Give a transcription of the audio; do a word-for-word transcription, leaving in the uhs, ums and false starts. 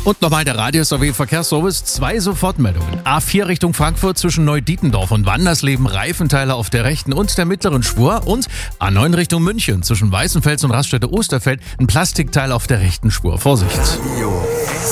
Und nochmal der Radius A W Verkehrsservice. Zwei Sofortmeldungen. A vier Richtung Frankfurt zwischen Neudietendorf und Wandersleben Reifenteile auf der rechten und der mittleren Spur. Und A neun Richtung München zwischen Weißenfels und Raststätte Osterfeld ein Plastikteil auf der rechten Spur. Vorsicht! Radio